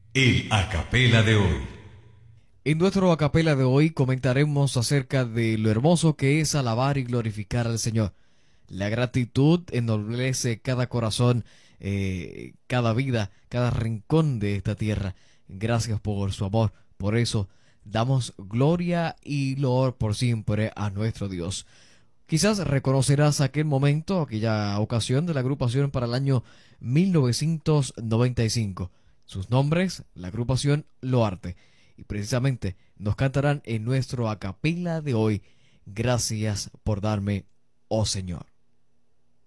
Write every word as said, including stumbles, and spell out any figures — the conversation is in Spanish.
El acapela de hoy. En nuestro acapela de hoy comentaremos acerca de lo hermoso que es alabar y glorificar al Señor. La gratitud ennoblece cada corazón, eh, cada vida, cada rincón de esta tierra. Gracias por su amor. Por eso damos gloria y loor por siempre a nuestro Dios. Quizás reconocerás aquel momento, aquella ocasión de la agrupación para el año mil novecientos noventa y cinco. Sus nombres, la agrupación Loarte. Y precisamente nos cantarán en nuestro acapella de hoy. Gracias por darme, oh Señor.